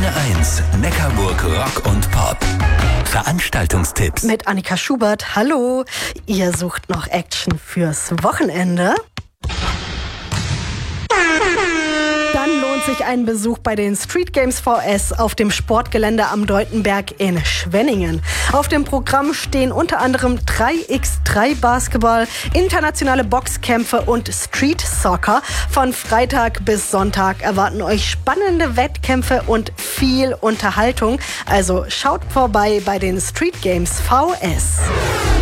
Antenne 1, Neckarburg Rock und Pop. Veranstaltungstipps. Mit Annika Schubert. Hallo. Ihr sucht noch Action fürs Wochenende? Dann lohnt sich ein Besuch bei den Street Games VS auf dem Sportgelände am Deutenberg in Schwenningen. Auf dem Programm stehen unter anderem 3x3 Basketball, internationale Boxkämpfe und Street Soccer. Von Freitag bis Sonntag erwarten euch spannende Wettkämpfe und viel Unterhaltung. Also schaut vorbei bei den Street Games VS.